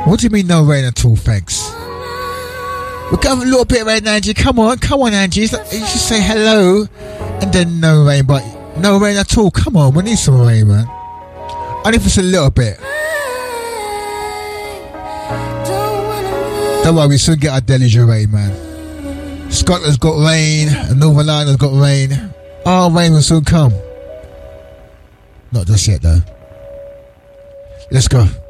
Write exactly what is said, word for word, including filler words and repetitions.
What do you mean no rain at all, thanks? We'll have a little bit of rain, Angie. Come on, come on, Angie. You should say hello and then no rain, but no rain at all. Come on, we need some rain, man. Only if it's a little bit. Don't worry, we soon get our deluge of rain, man. Scotland's got rain, and Northern Ireland has got rain. Our rain will soon come. Not just yet, though. Let's go.